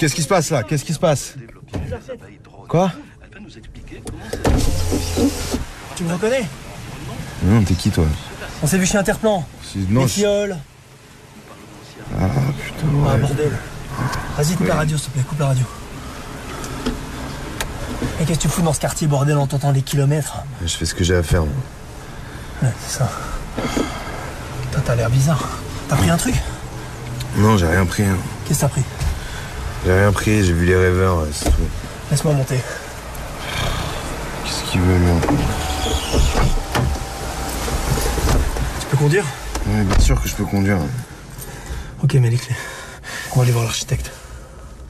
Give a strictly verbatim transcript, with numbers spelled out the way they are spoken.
qu'est-ce qui se passe là? Qu'est-ce qui se passe? Quoi? Tu me reconnais? Non, t'es qui toi? On s'est vu chez Interplan. Non, les je... fioles. Ah putain, ouais. Ah bordel. Vas-y, coupe oui. la radio s'il te plaît, coupe la radio. Et qu'est-ce que tu fous dans ce quartier bordel en t'entendant des kilomètres? Je fais ce que j'ai à faire. Moi. Ouais, c'est ça. Toi, t'as l'air bizarre. T'as pris un truc? Non, j'ai rien pris. Hein. Qu'est-ce que t'as pris? J'ai rien pris, j'ai vu les rêveurs, c'est tout. Laisse-moi monter. Qu'est-ce qu'il veut, lui, encore? Tu peux conduire? Oui, bien sûr que je peux conduire. Ok, mets les clés. On va aller voir l'architecte.